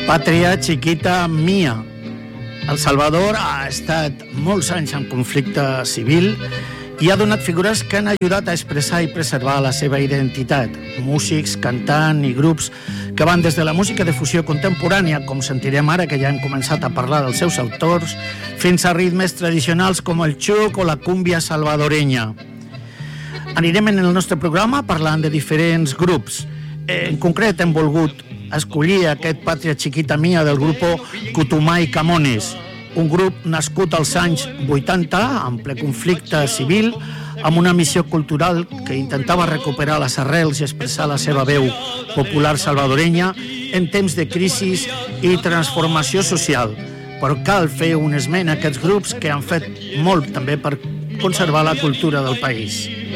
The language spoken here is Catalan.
Pàtria Chiquita Mía. El Salvador ha estat molts anys en conflicte civil i ha donat figures que han ajudat a expressar i preservar la seva identitat. Músics, cantant i grups que van des de la música de fusió contemporània, com sentirem ara que ja hem començat a parlar dels seus autors, fins a ritmes tradicionals com el xuc o la cúmbia salvadoreña. Anirem en el nostre programa parlant de diferents grups. En concret hem volgut escollir aquest Pàtria Chiquita Mía del grup Cutumay Camones, un grup nascut als anys 80 en ple conflicte civil, amb una missió cultural que intentava recuperar les arrels i expressar la seva veu popular salvadorenya en temps de crisi i transformació social. Però cal fer un esment a aquests grups que han fet molt també per conservar la cultura del país.